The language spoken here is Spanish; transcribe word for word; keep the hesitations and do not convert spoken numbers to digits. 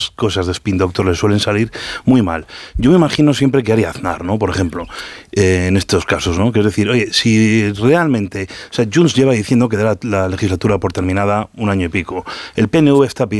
cosas de Spin Doctor le suelen salir muy mal. Yo me imagino siempre que haría Aznar, ¿no? Por ejemplo, eh, en estos casos, ¿no? Que es decir, oye, si realmente... O sea, Junts lleva diciendo que da la, la legislatura por terminada un año y pico. El P N V está pidiendo